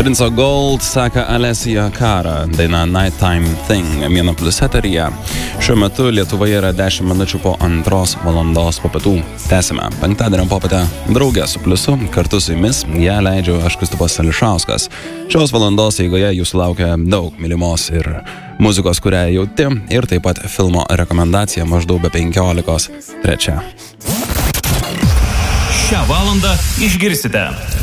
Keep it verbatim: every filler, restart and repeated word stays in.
Princo Gold seka Alessia Cara, daina Nighttime Thing, viena plus eteryje. Šiuo metu Lietuvoje yra dešimt minučių po antros valandos po pietų. Tęsime penktadienio popietę draugę su pliusu, kartu su jumis ją leidžiu aš Kristupas Ališauskas. Šios valandos eigoje jūsų laukia daug mylimos ir muzikos, kurią jauti, ir taip pat filmo rekomendacija maždaug be penkiolikos trečia. Šią valandą išgirsite